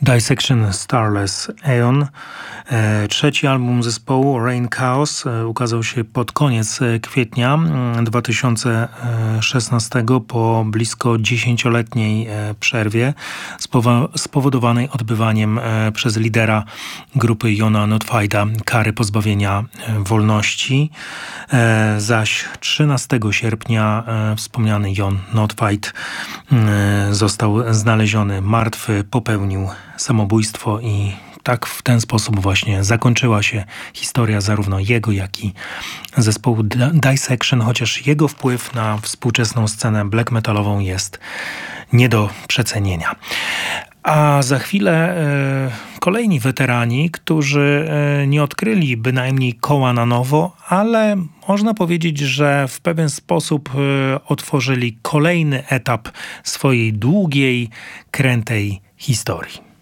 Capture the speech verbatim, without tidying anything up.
Dissection Starless Aeon. Trzeci album zespołu Rain Chaos ukazał się pod koniec kwietnia dwa tysiące szesnastego po blisko dziesięcioletniej przerwie spowodowanej odbywaniem przez lidera grupy Jona Notfajda kary pozbawienia wolności. Zaś trzynastego sierpnia wspomniany Jon Notfijd został znaleziony martwy, popełnił samobójstwo i tak w ten sposób właśnie zakończyła się historia zarówno jego, jak i zespołu Dissection, chociaż jego wpływ na współczesną scenę black metalową jest nie do przecenienia. A za chwilę e, kolejni weterani, którzy e, nie odkryli bynajmniej koła na nowo, ale można powiedzieć, że w pewien sposób e, otworzyli kolejny etap swojej długiej, krętej historii.